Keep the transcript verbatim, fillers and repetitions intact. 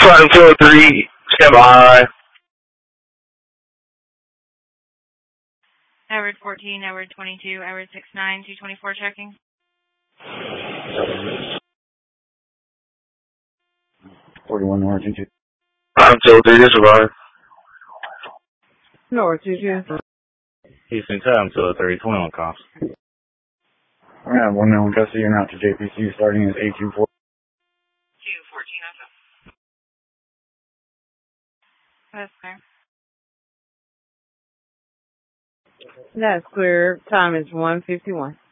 One two three, stand by. Edward fourteen, Edward twenty-two, Edward six nine, two twenty-four checking. forty-one North two two. One two three, this is Ryan. North two two. Houston time to thirty twenty-one cops. We're going to have one known custody and out to J P C starting as eight two four. two fourteen, that's clear. That's clear. Time is one fifty-one.